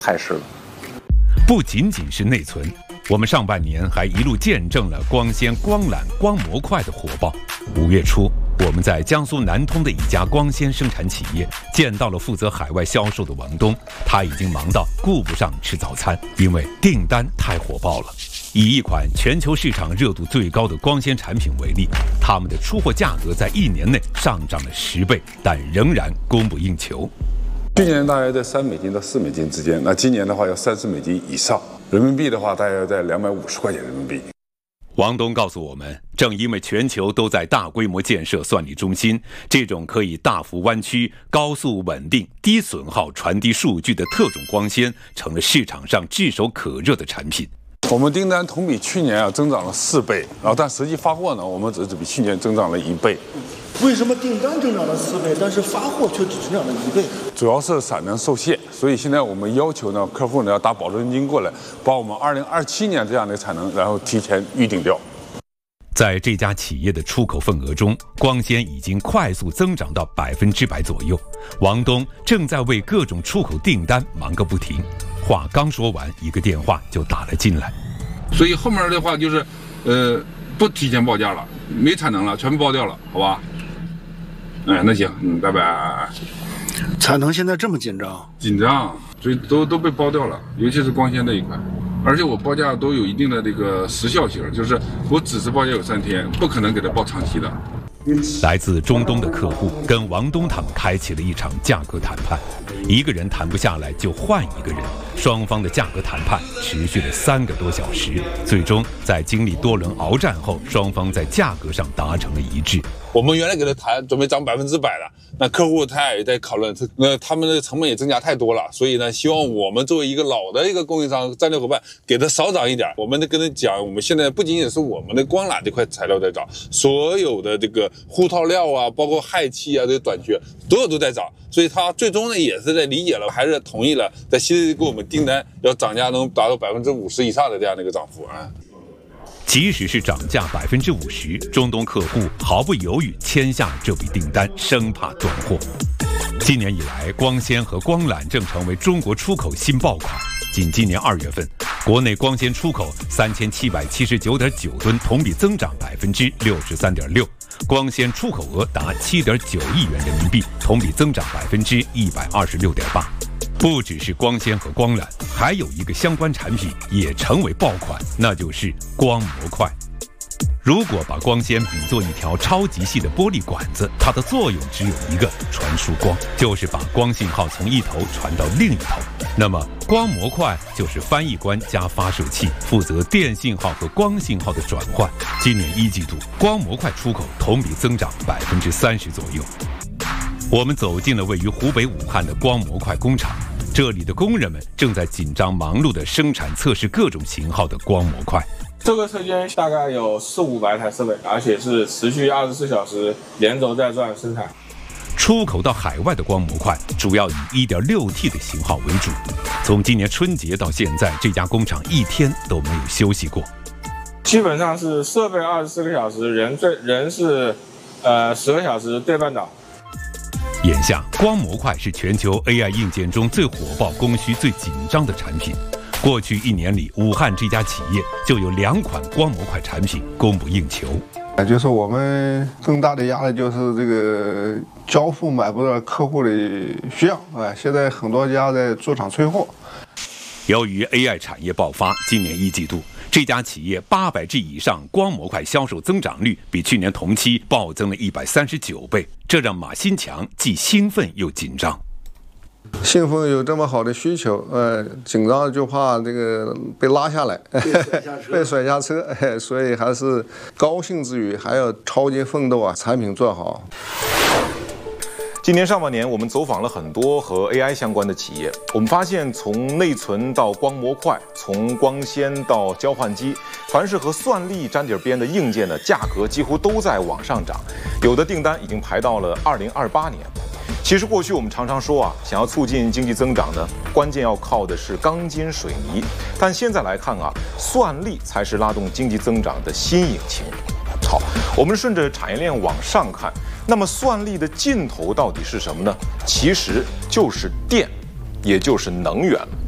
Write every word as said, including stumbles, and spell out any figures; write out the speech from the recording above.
态势了。 不仅仅是内存，我们上半年还一路见证了光纤、光缆、光模块的火爆。五月初，我们在江苏南通的一家光纤生产企业见到了负责海外销售的王东，他已经忙到顾不上吃早餐，因为订单太火爆了。以一款全球市场热度最高的光纤产品为例，他们的出货价格在一年内上涨了十倍，但仍然供不应求。 去年大约在三美金到四美金之间，那今年的话要三十美金以上，人民币的话大约在两百五十块钱人民币。 王东告诉我们，正因为全球都在大规模建设算力中心，这种可以大幅弯曲、高速稳定、低损耗传递数据的特种光纤，成了市场上炙手可热的产品。 我们订单同比去年啊增长了四倍，然后但实际发货呢，我们只是比去年增长了一倍。 为什么订单增长了四倍，但是发货却只增长了一倍？ 主要是产能受限，所以现在我们要求呢，客户呢要打保证金过来，把我们二零二七年这样的产能，然后提前预定掉。 在这家企业的出口份额中，光纤已经快速增长到百分之百左右。王东正在为各种出口订单忙个不停，话刚说完，一个电话就打了进来。 所以后面的话就是，呃，不提前报价了，没产能了，全部报掉了，好吧？哎，那行，嗯，拜拜。 产能现在这么紧张？ 紧张，所以都都被包掉了，尤其是光纤这一块。而且我报价都有一定的这个时效性，就是我只是报价有三天，不可能给他报长期的。 来自中东的客户跟王东他们开启了一场价格谈判，一个人谈不下来就换一个人，双方的价格谈判持续了三个多小时，最终在经历多轮鏖战后，双方在价格上达成了一致。 我们原来给他谈准备涨百分之百的，那客户他也在讨论，那他们的成本也增加太多了，所以呢，希望我们作为一个老的一个供应商战略伙伴，给他少涨一点。我们跟他讲，我们现在不仅仅是我们的光缆这块材料在涨，所有的这个护套料啊，包括氦气啊，这些短缺，所有都在涨。所以他最终呢也是在理解了，还是同意了，在新的给我们订单要涨价能达到百分之五十以上的这样的一个涨幅啊。 即使是涨价百分之五十，中东客户毫不犹豫签下这笔订单，生怕断货。今年以来，光纤和光缆正成为中国出口新爆款。仅今年二月份，国内光纤出口三千七百七十九点九吨，同比增长百分之六十三点六，光纤出口额达七点九亿元人民币，同比增长百分之一百二十六点八。不只是光纤和光缆，还有一个相关产品也成为爆款，那就是光模块。如果把光纤比作一条超级细的玻璃管子，它的作用只有一个，传输光，就是把光信号从一头传到另一头。那么光模块就是翻译官加发射器，负责电信号和光信号的转换。今年一季度，光模块出口同比增长百分之三十左右。我们走进了位于湖北武汉的光模块工厂，这里的工人们正在紧张忙碌地生产测试各种型号的光模块。 这个车间大概有四五百台设备，而且是持续二十四小时连轴在转生产。 出口到海外的光模块主要以 一点六 T 的型号为主。从今年春节到现在，这家工厂一天都没有休息过。 基本上是设备二十四个小时，人最人是呃十个小时对半岛。 眼下，光模块是全球 A I 硬件中最火爆、供需最紧张的产品。过去一年里，武汉这家企业就有两款光模块产品供不应求。 就是我们更大的压力就是这个交付买不到客户的需要，哎，现在很多家在驻厂催货。 由于 A I 产业爆发，今年一季度，这家企业八百 G 以上光模块销售增长率比去年同期暴增了一百三十九倍，这让马新强既兴奋又紧张。 兴奋有这么好的需求，呃，紧张就怕这个被拉下来，被甩下车，哎，所以还是高兴之余还要超级奋斗啊，产品做好。 今年上半年，我们走访了很多和 A I 相关的企业，我们发现从内存到光模块，从光纤到交换机，凡是和算力沾点边的硬件的价格几乎都在往上涨，有的订单已经排到了二零二八年。其实过去我们常常说啊，想要促进经济增长呢，关键要靠的是钢筋水泥，但现在来看啊，算力才是拉动经济增长的新引擎。好，我们顺着产业链往上看，那么算力的尽头到底是什么呢？其实就是电，也就是能源。